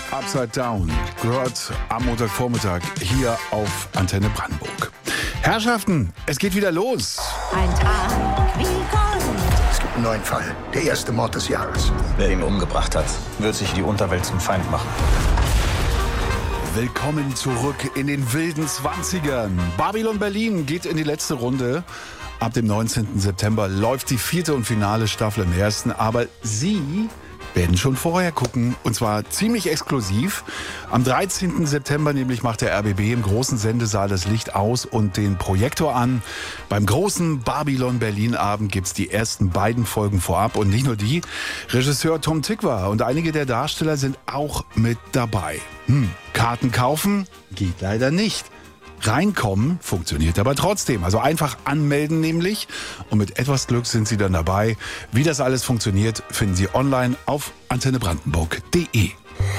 Upside Down gehört am Montagvormittag hier auf Antenne Brandenburg. Herrschaften, es geht wieder los. Ein Tag wie Gold. Es gibt einen neuen Fall. Der erste Mord des Jahres. Wer ihn umgebracht hat, wird sich die Unterwelt zum Feind machen. Willkommen zurück in den wilden 20ern. Babylon Berlin geht in die letzte Runde. Ab dem 19. September läuft die 4. und finale Staffel im ersten. Aber Sie werden schon vorher gucken, und zwar ziemlich exklusiv. Am 13. September nämlich macht der RBB im großen Sendesaal das Licht aus und den Projektor an. Beim großen Babylon Berlin Abend gibt's die ersten beiden Folgen vorab. Und nicht nur die, Regisseur Tom Tykwer und einige der Darsteller sind auch mit dabei. Karten kaufen geht leider nicht. Reinkommen funktioniert aber trotzdem. Also einfach anmelden nämlich. Und mit etwas Glück sind Sie dann dabei. Wie das alles funktioniert, finden Sie online auf antennebrandenburg.de. Wir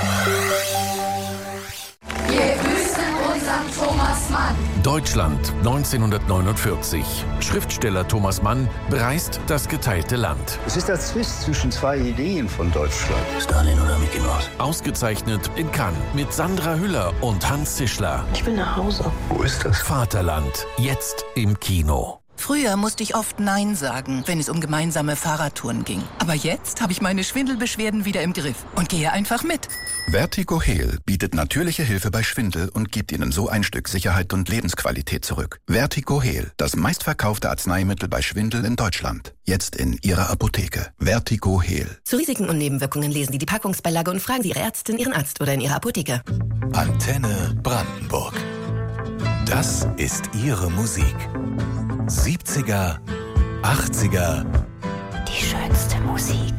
grüßen unseren Thomas Mann. Deutschland 1949. Schriftsteller Thomas Mann bereist das geteilte Land. Es ist der Zwist zwischen zwei Ideen von Deutschland. Stalin oder Mickey Mouse? Ausgezeichnet in Cannes mit Sandra Hüller und Hans Zischler. Ich will nach Hause. Wo ist das? Vaterland, jetzt im Kino. Früher musste ich oft Nein sagen, wenn es um gemeinsame Fahrradtouren ging. Aber jetzt habe ich meine Schwindelbeschwerden wieder im Griff und gehe einfach mit. Vertigo Heal bietet natürliche Hilfe bei Schwindel und gibt Ihnen so ein Stück Sicherheit und Lebensqualität zurück. Vertigo Heal, das meistverkaufte Arzneimittel bei Schwindel in Deutschland. Jetzt in Ihrer Apotheke. Vertigo Heal. Zu Risiken und Nebenwirkungen lesen Sie die Packungsbeilage und fragen Sie Ihre Ärztin, Ihren Arzt oder in Ihrer Apotheke. Antenne Brandenburg. Das ist Ihre Musik. 70er, 80er. Die schönste Musik.